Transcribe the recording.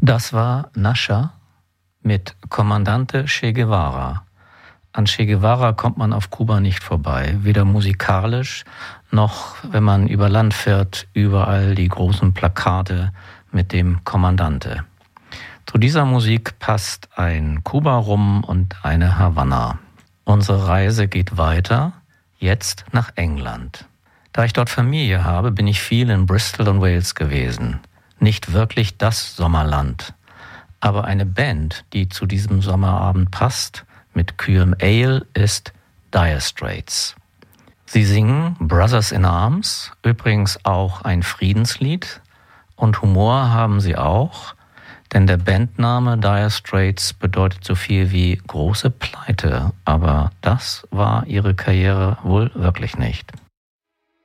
Das war Nascha mit Comandante Che Guevara. An Che Guevara kommt man auf Kuba nicht vorbei, weder musikalisch noch, wenn man über Land fährt, überall die großen Plakate mit dem Kommandante. Zu dieser Musik passt ein Kuba-Rum und eine Havanna. Unsere Reise geht weiter, jetzt nach England. Da ich dort Familie habe, bin ich viel in Bristol und Wales gewesen. Nicht wirklich das Sommerland, aber eine Band, die zu diesem Sommerabend passt, mit kühlem Ale, ist Dire Straits. Sie singen Brothers in Arms, übrigens auch ein Friedenslied, und Humor haben sie auch, denn der Bandname Dire Straits bedeutet so viel wie große Pleite, aber das war ihre Karriere wohl wirklich nicht.